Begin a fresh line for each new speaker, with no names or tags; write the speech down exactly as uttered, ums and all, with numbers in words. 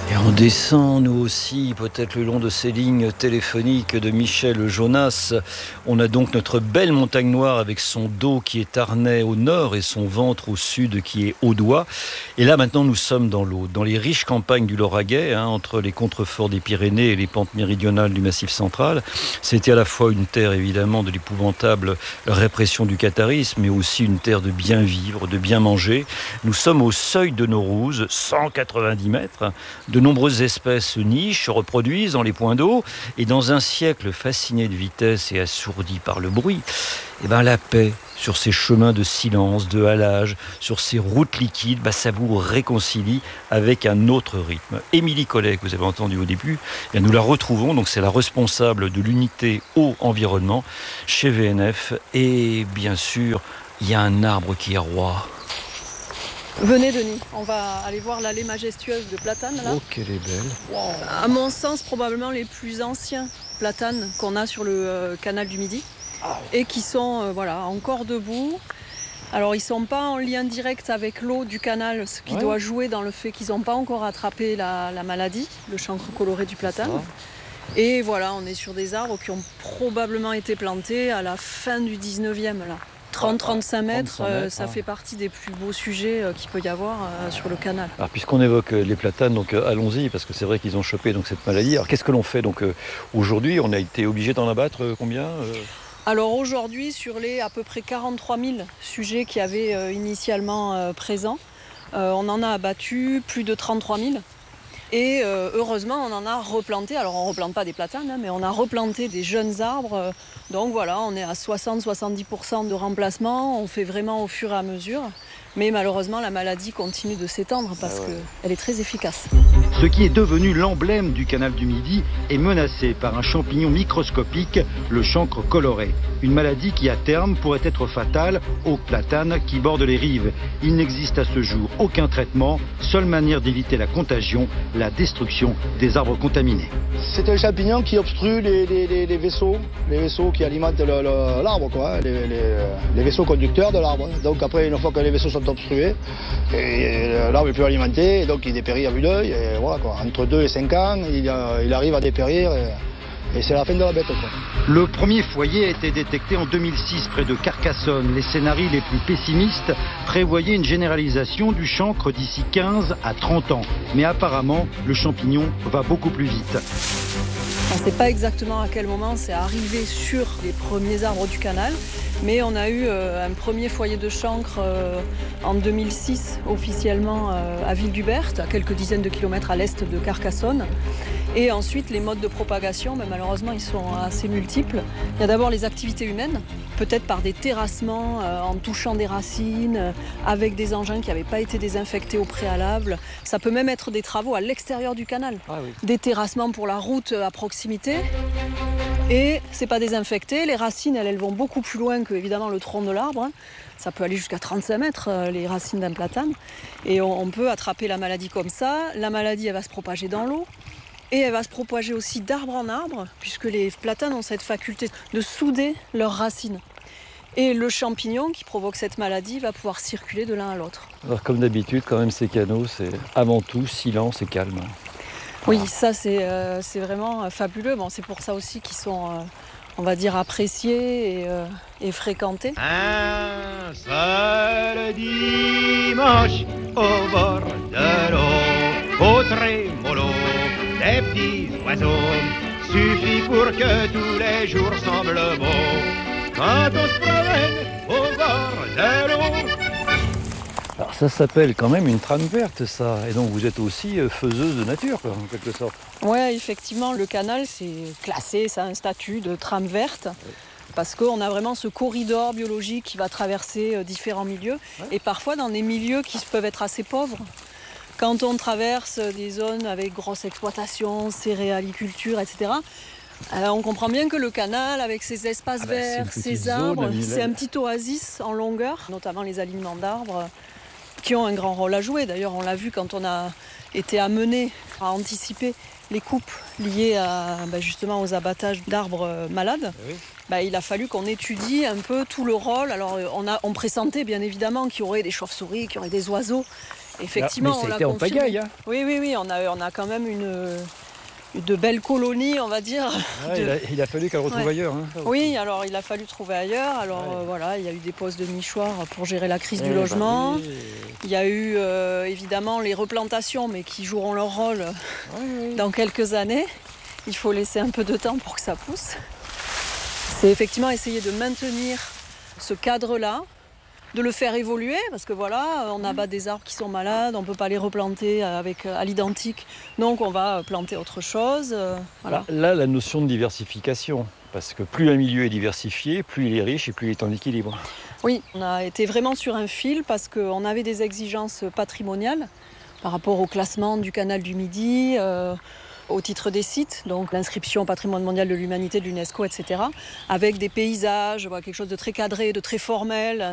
Et on descend, nous aussi, peut-être le long de ces lignes téléphoniques de Michel Jonas. On a donc notre belle montagne noire avec son dos qui est Arnais au nord et son ventre au sud qui est Audois. Et là, maintenant, nous sommes dans l'Aude, dans les riches campagnes du Lauragais, hein, entre les contreforts des Pyrénées et les pentes méridionales du Massif central. C'était à la fois une terre, évidemment, de l'épouvantable répression du catharisme, mais aussi une terre de bien vivre, de bien manger. Nous sommes au seuil de Naurouze, cent quatre-vingt-dix mètres. De nombreuses espèces nichent, se reproduisent dans les points d'eau. Et dans un siècle fasciné de vitesse et assourdi par le bruit, eh ben la paix sur ces chemins de silence, de halage, sur ces routes liquides, bah ça vous réconcilie avec un autre rythme. Émilie Collet, que vous avez entendu au début, eh bien nous la retrouvons, donc c'est la responsable de l'unité eau-environnement chez V N F. Et bien sûr, il y a un arbre qui est roi.
Venez Denis, on va aller voir l'allée majestueuse de platanes là.
Oh qu'elle est belle.
Wow. À mon sens, probablement les plus anciens platanes qu'on a sur le euh, canal du Midi et qui sont euh, voilà, encore debout. Alors ils ne sont pas en lien direct avec l'eau du canal, ce qui ouais. doit jouer dans le fait qu'ils n'ont pas encore attrapé la, la maladie, le chancre coloré du platane. Et voilà, on est sur des arbres qui ont probablement été plantés à la fin du dix-neuvième là. trente à trente-cinq mètres, euh, ça ah. fait partie des plus beaux sujets euh, qu'il peut y avoir euh, sur le canal.
Alors puisqu'on évoque euh, les platanes, donc euh, allons-y, parce que c'est vrai qu'ils ont chopé donc, cette maladie. Alors qu'est-ce que l'on fait donc, euh, aujourd'hui? On a été obligé d'en abattre euh, combien euh...
Alors aujourd'hui, sur les à peu près quarante-trois mille sujets qu'il y avait euh, initialement euh, présents, euh, on en a abattu plus de trente-trois mille. Et euh, heureusement, on en a replanté. Alors, on ne replante pas des platanes, hein, mais on a replanté des jeunes arbres. Donc voilà, on est à soixante à soixante-dix pour cent de remplacement. On fait vraiment au fur et à mesure. Mais malheureusement, la maladie continue de s'étendre parce ah ouais. qu'elle est très efficace.
Ce qui est devenu l'emblème du canal du Midi est menacé par un champignon microscopique, le chancre coloré. Une maladie qui, à terme, pourrait être fatale aux platanes qui bordent les rives. Il n'existe à ce jour aucun traitement. Seule manière d'éviter la contagion, la destruction des arbres contaminés.
C'est un champignon qui obstrue les, les, les, les vaisseaux, les vaisseaux qui alimentent le, le, l'arbre, quoi, les, les, les vaisseaux conducteurs de l'arbre. Donc après, une fois que les vaisseaux sont obstrués, et l'arbre est plus alimenté, et donc il dépérit à vue d'œil. Et voilà, quoi. Entre deux et cinq ans, il, il arrive à dépérir. Et, Et c'est la fin de la bête, quoi.
Le premier foyer a été détecté en deux mille six près de Carcassonne. Les scénarios les plus pessimistes prévoyaient une généralisation du chancre d'ici quinze à trente ans. Mais apparemment, le champignon va beaucoup plus vite.
On ne sait pas exactement à quel moment c'est arrivé sur les premiers arbres du canal, mais on a eu euh, un premier foyer de chancre euh, en deux mille six, officiellement euh, à Ville-du-Berthe, à quelques dizaines de kilomètres à l'est de Carcassonne. Et ensuite, les modes de propagation, ben, malheureusement, ils sont assez multiples. Il y a d'abord les activités humaines, peut-être par des terrassements, euh, en touchant des racines, euh, avec des engins qui n'avaient pas été désinfectés au préalable. Ça peut même être des travaux à l'extérieur du canal, ah oui. Des terrassements pour la route à proximité. Et c'est pas désinfecté. Les racines, elles, elles vont beaucoup plus loin que évidemment le tronc de l'arbre. Hein. Ça peut aller jusqu'à trente-cinq mètres, euh, les racines d'un platane. Et on, on peut attraper la maladie comme ça. La maladie, elle va se propager dans l'eau. Et elle va se propager aussi d'arbre en arbre, puisque les platanes ont cette faculté de souder leurs racines. Et le champignon qui provoque cette maladie va pouvoir circuler de l'un à l'autre.
Alors comme d'habitude, quand même, ces canaux, c'est avant tout silence et calme.
Oui, ça c'est, euh, c'est vraiment euh, fabuleux. Bon, c'est pour ça aussi qu'ils sont, euh, on va dire, appréciés et, euh, et fréquentés.
Un seul dimanche au bord de l'eau, au trémolo des petits oiseaux, suffit pour que tous les jours semblent beaux. Quand on se promène au bord de l'eau.
Alors ça s'appelle quand même une trame verte, ça. Et donc vous êtes aussi faiseuse de nature, quoi, en quelque sorte.
Oui, effectivement, le canal, c'est classé, ça a un statut de trame verte. Oui. Parce qu'on a vraiment ce corridor biologique qui va traverser différents milieux. Ouais. Et parfois dans des milieux qui peuvent être assez pauvres. Quand on traverse des zones avec grosse exploitation, céréaliculture, et cetera, alors on comprend bien que le canal, avec ses espaces ah bah, verts, ses arbres, zone, c'est un petit oasis en longueur, notamment les alignements d'arbres, qui ont un grand rôle à jouer. D'ailleurs, on l'a vu quand on a été amené à anticiper les coupes liées à, bah, justement aux abattages d'arbres malades. Oui. Bah, il a fallu qu'on étudie un peu tout le rôle. Alors, on, a, on pressentait bien évidemment qu'il y aurait des chauves-souris, qu'il y aurait des oiseaux effectivement,
Là, mais
on
ça a
l'a
été en
confirmé.
pagaille. Hein.
Oui, oui, oui, on a, on a quand même une, de belles colonies, on va dire.
Ouais,
de...
il, a, il a fallu qu'elle retrouve
Ouais.
ailleurs. Hein.
Oui, alors il a fallu trouver ailleurs. Alors
Ouais.
euh, voilà, il y a eu des postes de nichoirs pour gérer la crise
Eh
du
ben
logement.
oui.
Il y a eu euh, évidemment les replantations, mais qui joueront leur rôle
Ouais, ouais.
dans quelques années. Il faut laisser un peu de temps pour que ça pousse. C'est effectivement essayer de maintenir ce cadre-là, de le faire évoluer, parce que voilà, on abat des arbres qui sont malades, on ne peut pas les replanter avec, à l'identique, donc on va planter autre chose. euh, Voilà.
Là, la notion de diversification, parce que plus un milieu est diversifié, plus il est riche et plus il est en équilibre.
Oui, on a été vraiment sur un fil parce qu'on avait des exigences patrimoniales par rapport au classement du canal du Midi, euh, au titre des sites, donc l'inscription au patrimoine mondial de l'humanité de l'UNESCO, et cetera, avec des paysages, voilà, quelque chose de très cadré, de très formel.